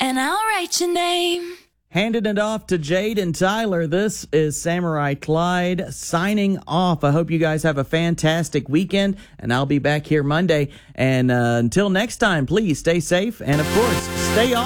and I'll write your name. Handing it off to Jade and Tyler. This is Samurai Clyde signing off. I hope you guys have a fantastic weekend, and I'll be back here Monday. And until next time, please stay safe and, of course, stay